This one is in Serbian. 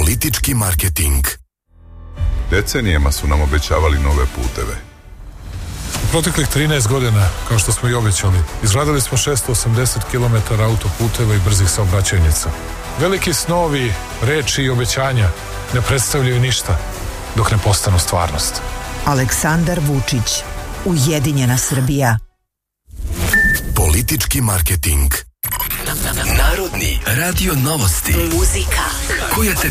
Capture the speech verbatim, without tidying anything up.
Politički marketing. Decenijama su nam obećavali nove puteve. U proteklih trinaest godina, kao što smo i obećali, izgradili smo šesto osamdeset kilometara autoputeva i brzih saobraćajnica. Veliki snovi, reči i obećanja ne predstavljaju ništa dok ne postanu stvarnost. Aleksandar Vučić, Ujedinjena Srbija. Politički marketing. Narodni radio novosti. Muzika koja te